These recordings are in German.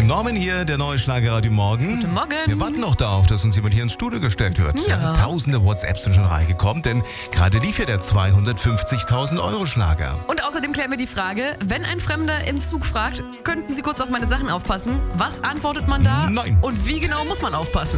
Norman hier, der neue Schlagerradio Morgen. Guten Morgen. Wir warten noch darauf, dass uns jemand hier ins Studio gesteckt wird. Ja. Tausende WhatsApps sind schon reingekommen, denn gerade lief ja der 250.000 Euro Schlager. Und außerdem klären wir die Frage, wenn ein Fremder im Zug fragt, könnten Sie kurz auf meine Sachen aufpassen? Was antwortet man da? Nein. Und wie genau muss man aufpassen?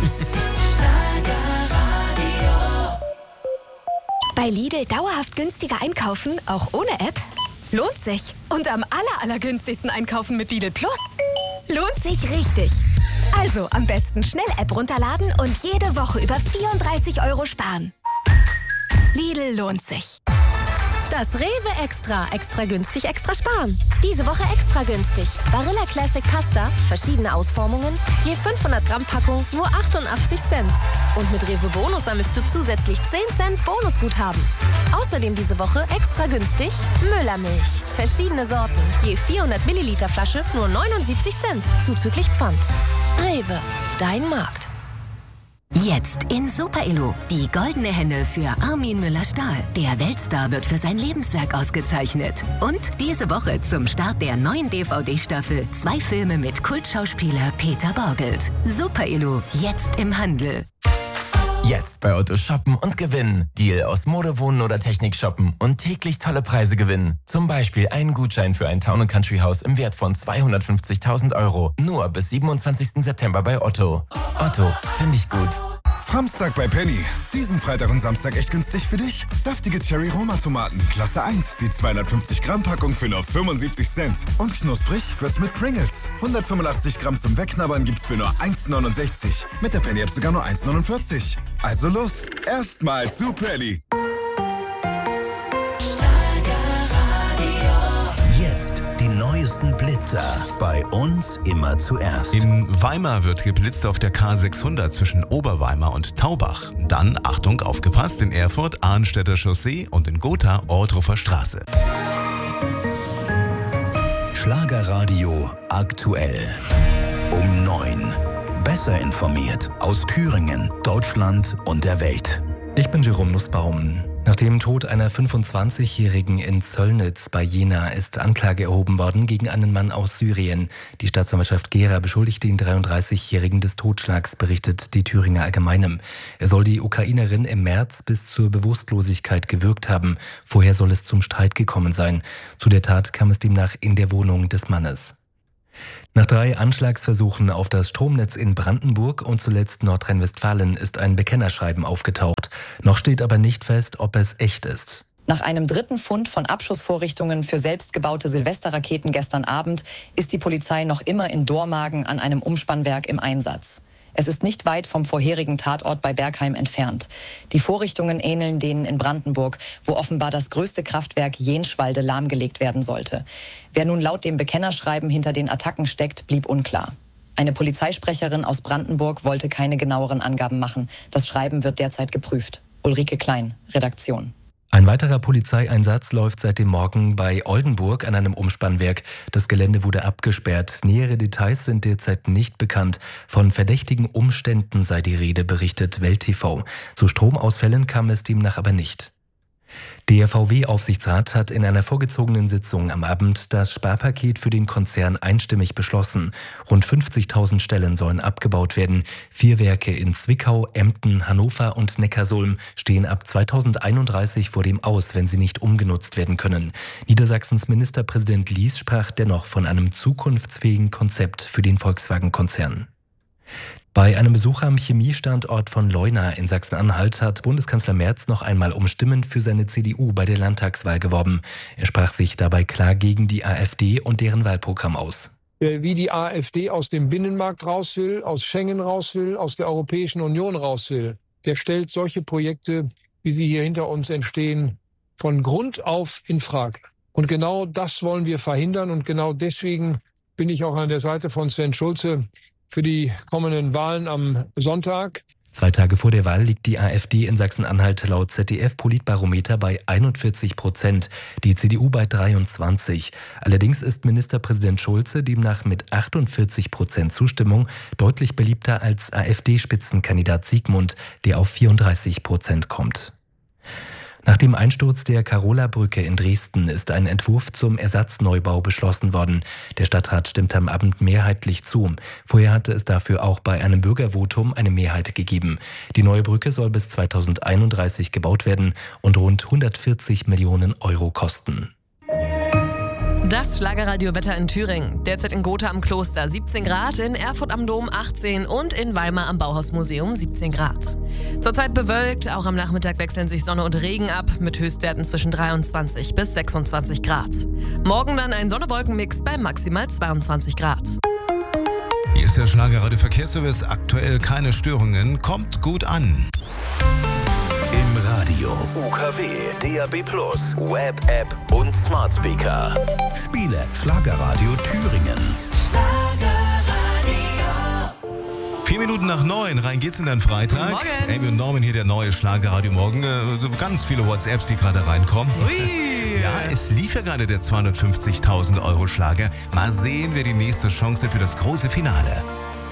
Bei Lidl dauerhaft günstiger einkaufen, auch ohne App? Lohnt sich. Und am allergünstigsten einkaufen mit Lidl Plus. Lohnt sich richtig. Also am besten schnell App runterladen und jede Woche über 34 € sparen. Lidl lohnt sich. Das Rewe Extra. Extra günstig, extra sparen. Diese Woche extra günstig. Barilla Classic Pasta, verschiedene Ausformungen, je 500 Gramm Packung, nur 88 Cent. Und mit Rewe Bonus sammelst du zusätzlich 10 Cent Bonusguthaben. Außerdem diese Woche extra günstig Müllermilch. Verschiedene Sorten, je 400 Milliliter Flasche, nur 79 Cent, zuzüglich Pfand. Rewe, dein Markt. Jetzt in Super Illo. Die goldene Henne für Armin Müller-Stahl. Der Weltstar wird für sein Lebenswerk ausgezeichnet. Und diese Woche zum Start der neuen DVD-Staffel 2 Filme mit Kultschauspieler Peter Borgelt. Super Illo, jetzt im Handel. Jetzt bei Otto shoppen und gewinnen. Deal aus Mode, Wohnen oder Technik shoppen und täglich tolle Preise gewinnen. Zum Beispiel einen Gutschein für ein Town & Country Haus im Wert von 250.000 €. Nur bis 27. September bei Otto. Otto, finde ich gut. Samstag bei Penny. Diesen Freitag und Samstag echt günstig für dich? Saftige Cherry-Roma-Tomaten, Klasse 1, die 250 Gramm Packung für nur 75 Cent. Und knusprig wird's mit Pringles. 185 Gramm zum Wegknabbern gibt's für nur 1,69. Mit der Penny-App sogar nur 1,49. Also los, erstmal zu Penny. Jetzt die neuesten Blitzer. Bei uns immer zuerst. In Weimar wird geblitzt auf der K600 zwischen Oberweimar und Taubach. Dann, Achtung, aufgepasst, in Erfurt, Arnstädter Chaussee und in Gotha, Ohrdruffer Straße. Schlagerradio aktuell. Um 9. Besser informiert aus Thüringen, Deutschland und der Welt. Ich bin Jerome Nussbaum. Nach dem Tod einer 25-Jährigen in Zöllnitz bei Jena ist Anklage erhoben worden gegen einen Mann aus Syrien. Die Staatsanwaltschaft Gera beschuldigt den 33-Jährigen des Totschlags, berichtet die Thüringer Allgemeine. Er soll die Ukrainerin im März bis zur Bewusstlosigkeit gewürgt haben. Vorher soll es zum Streit gekommen sein. Zu der Tat kam es demnach in der Wohnung des Mannes. Nach 3 Anschlagsversuchen auf das Stromnetz in Brandenburg und zuletzt Nordrhein-Westfalen ist ein Bekennerschreiben aufgetaucht. Noch steht aber nicht fest, ob es echt ist. Nach einem dritten Fund von Abschussvorrichtungen für selbstgebaute Silvesterraketen gestern Abend ist die Polizei noch immer in Dormagen an einem Umspannwerk im Einsatz. Es ist nicht weit vom vorherigen Tatort bei Bergheim entfernt. Die Vorrichtungen ähneln denen in Brandenburg, wo offenbar das größte Kraftwerk Jenschwalde lahmgelegt werden sollte. Wer nun laut dem Bekennerschreiben hinter den Attacken steckt, blieb unklar. Eine Polizeisprecherin aus Brandenburg wollte keine genaueren Angaben machen. Das Schreiben wird derzeit geprüft. Ulrike Klein, Redaktion. Ein weiterer Polizeieinsatz läuft seit dem Morgen bei Oldenburg an einem Umspannwerk. Das Gelände wurde abgesperrt. Nähere Details sind derzeit nicht bekannt. Von verdächtigen Umständen sei die Rede, berichtet Welt TV. Zu Stromausfällen kam es demnach aber nicht. Der VW-Aufsichtsrat hat in einer vorgezogenen Sitzung am Abend das Sparpaket für den Konzern einstimmig beschlossen. Rund 50.000 Stellen sollen abgebaut werden. 4 Werke in Zwickau, Emden, Hannover und Neckarsulm stehen ab 2031 vor dem Aus, wenn sie nicht umgenutzt werden können. Niedersachsens Ministerpräsident Lies sprach dennoch von einem zukunftsfähigen Konzept für den Volkswagen-Konzern. Bei einem Besuch am Chemiestandort von Leuna in Sachsen-Anhalt hat Bundeskanzler Merz noch einmal um Stimmen für seine CDU bei der Landtagswahl geworben. Er sprach sich dabei klar gegen die AfD und deren Wahlprogramm aus. Wie die AfD aus dem Binnenmarkt raus will, aus Schengen raus will, aus der Europäischen Union raus will, der stellt solche Projekte, wie sie hier hinter uns entstehen, von Grund auf in Frage. Und genau das wollen wir verhindern und genau deswegen bin ich auch an der Seite von Sven Schulze für die kommenden Wahlen am Sonntag. 2 Tage vor der Wahl liegt die AfD in Sachsen-Anhalt laut ZDF-Politbarometer bei 41%, die CDU bei 23%. Allerdings ist Ministerpräsident Schulze demnach mit 48% Zustimmung deutlich beliebter als AfD-Spitzenkandidat Siegmund, der auf 34% kommt. Nach dem Einsturz der Karola-Brücke in Dresden ist ein Entwurf zum Ersatzneubau beschlossen worden. Der Stadtrat stimmte am Abend mehrheitlich zu. Vorher hatte es dafür auch bei einem Bürgervotum eine Mehrheit gegeben. Die neue Brücke soll bis 2031 gebaut werden und rund 140 Millionen Euro kosten. Das Schlagerradio-Wetter in Thüringen. Derzeit in Gotha am Kloster 17 Grad, in Erfurt am Dom 18 und in Weimar am Bauhausmuseum 17 Grad. Zurzeit bewölkt, auch am Nachmittag wechseln sich Sonne und Regen ab mit Höchstwerten zwischen 23 bis 26 Grad. Morgen dann ein Sonne-Wolken-Mix bei maximal 22 Grad. Hier ist der Schlagerradio-Verkehrsservice. Aktuell keine Störungen. Kommt gut an. Im Radio, UKW, DAB+, Web-App und Smart Speaker. Spiele Schlagerradio Thüringen. 4 Minuten nach 9, rein geht's in den Freitag. Morgen. Amy und Norman hier, der neue Schlagerradio Morgen. Ganz viele WhatsApps, die gerade reinkommen. Ui. Ja, es lief ja gerade der 250.000 Euro Schlager. Mal sehen, wer die nächste Chance für das große Finale.